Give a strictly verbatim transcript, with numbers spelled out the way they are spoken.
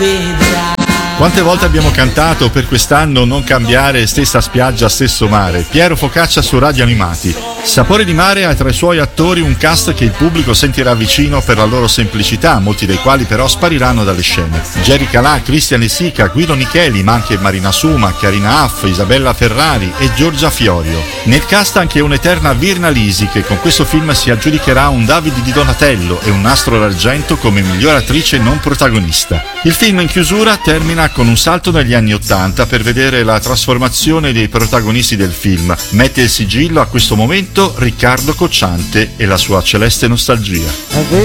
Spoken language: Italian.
Quante volte abbiamo cantato per quest'anno non cambiare, stessa spiaggia, stesso mare. Piero Focaccia su Radio Animati. Sapore di Mare ha tra i suoi attori un cast che il pubblico sentirà vicino per la loro semplicità, molti dei quali però spariranno dalle scene. Jerry Calà, Cristian Sica, Guido Nicheli, ma anche Marina Suma, Chiarina Aff, Isabella Ferrari e Giorgia Fiorio. Nel cast anche un'eterna Virna Lisi che con questo film si aggiudicherà un David di Donatello e un Nastro d'Argento come miglior attrice non protagonista. Il film in chiusura termina con un salto negli anni Ottanta per vedere la trasformazione dei protagonisti del film. Mette il sigillo a questo momento Riccardo Cocciante e la sua celeste nostalgia.